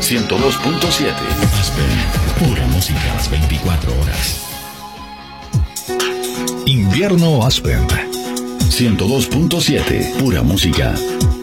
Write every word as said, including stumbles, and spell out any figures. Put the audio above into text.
ciento dos punto siete. Aspen, pura música a las veinticuatro horas. Invierno Aspen. ciento dos punto siete, pura música.